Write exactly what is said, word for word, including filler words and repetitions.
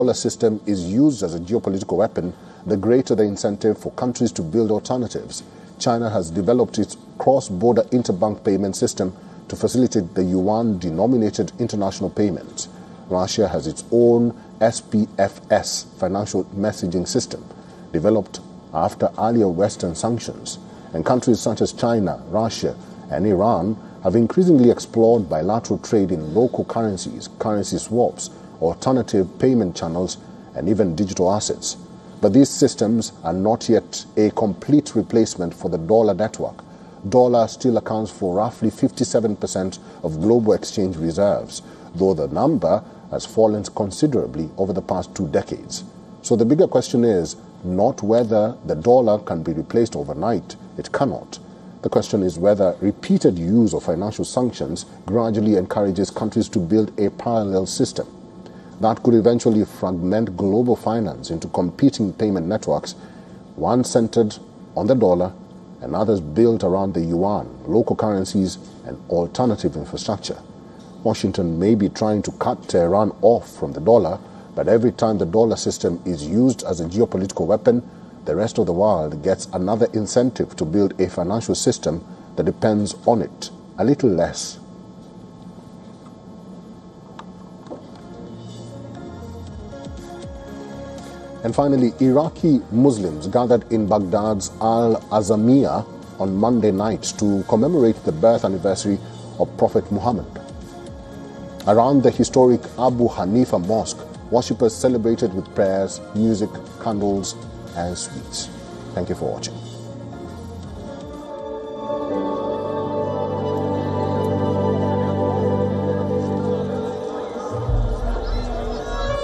dollar system is used as a geopolitical weapon, the greater the incentive for countries to build alternatives. China has developed its cross-border interbank payment system to facilitate the yuan-denominated international payments. Russia has its own S P F S financial messaging system, developed after earlier Western sanctions. And countries such as China, Russia, and Iran have increasingly explored bilateral trade in local currencies, currency swaps, alternative payment channels, and even digital assets. But these systems are not yet a complete replacement for the dollar network. Dollar still accounts for roughly fifty-seven percent of global exchange reserves, though the number has fallen considerably over the past two decades. So the bigger question is not whether the dollar can be replaced overnight. It cannot. The question is whether repeated use of financial sanctions gradually encourages countries to build a parallel system that could eventually fragment global finance into competing payment networks, one centered on the dollar and others built around the yuan, local currencies, and alternative infrastructure. Washington may be trying to cut Tehran off from the dollar, but every time the dollar system is used as a geopolitical weapon, the rest of the world gets another incentive to build a financial system that depends on it a little less. And finally, Iraqi Muslims gathered in Baghdad's Al-Azamiya on Monday night to commemorate the birth anniversary of Prophet Muhammad. Around the historic Abu Hanifa Mosque, worshippers celebrated with prayers, music, candles, and sweets. Thank you for watching.